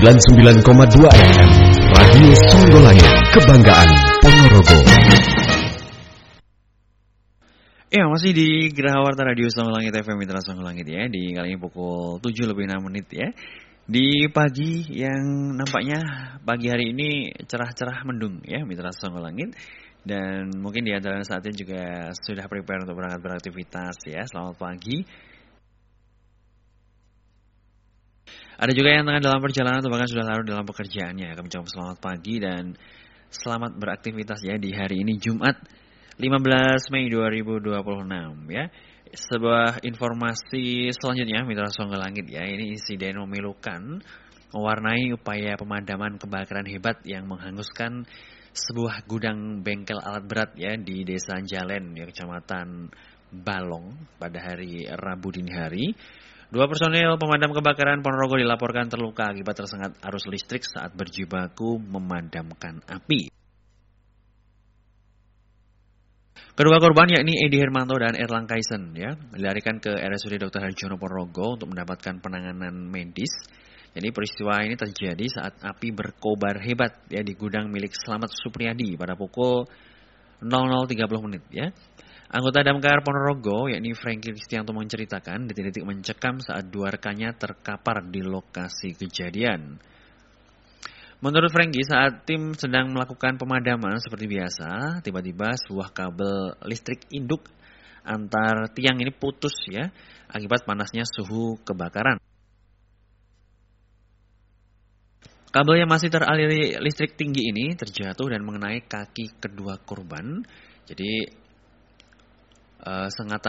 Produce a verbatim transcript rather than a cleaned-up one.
sembilan puluh sembilan koma dua F M Radio Songgolangit, kebanggaan Ponorogo. Ya, masih di Geraha Warta Radio Songgolangit F M Mitra Songgolangit ya. Di kali ini pukul tujuh lebih enam menit ya. Di pagi yang nampaknya pagi hari ini cerah-cerah mendung ya Mitra Songgolangit. Dan mungkin di antara saatnya juga sudah prepare untuk berangkat beraktivitas ya. Selamat pagi. Ada juga yang tengah dalam perjalanan atau bahkan sudah larut dalam pekerjaannya. Kami ucapkan selamat pagi dan selamat beraktivitas ya di hari ini Jumat lima belas Mei dua ribu dua puluh enam ya. Sebuah informasi selanjutnya Mitra Songgolangit ya. Ini insiden memilukan mewarnai upaya pemadaman kebakaran hebat yang menghanguskan sebuah gudang bengkel alat berat ya di Desa Jalen ya, Kecamatan Balong pada hari Rabu dini hari. Dua personel pemadam kebakaran Ponorogo dilaporkan terluka akibat tersengat arus listrik saat berjibaku memadamkan api. Kedua korban yakni Edi Hermanto dan Erlang Kaisen ya, dilarikan ke R S U D dokter Harjono Ponorogo untuk mendapatkan penanganan medis. Jadi peristiwa ini terjadi saat api berkobar hebat ya di gudang milik Slamet Supriyadi pada pukul nol nol tiga puluh menit ya. Anggota Damkar Ponorogo yakni Franky Kristianto menceritakan detik-detik mencekam saat dua rekannya terkapar di lokasi kejadian. Menurut Franky, saat tim sedang melakukan pemadaman seperti biasa, tiba-tiba sebuah kabel listrik induk antar tiang ini putus ya, akibat panasnya suhu kebakaran. Kabel yang masih teraliri listrik tinggi ini terjatuh dan mengenai kaki kedua korban. Jadi uh, sengatan